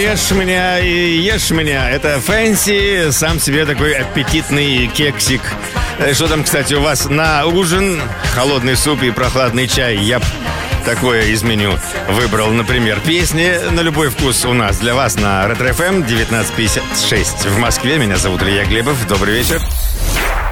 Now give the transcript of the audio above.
ешь меня и ешь меня. Это Фэнси, сам себе такой аппетитный кексик. Что там, кстати, у вас на ужин? Холодный суп и прохладный чай. Я такое из меню выбрал, например. Песни на любой вкус у нас для вас на Ретро FM 1956 в Москве. Меня зовут Илья Глебов. Добрый вечер.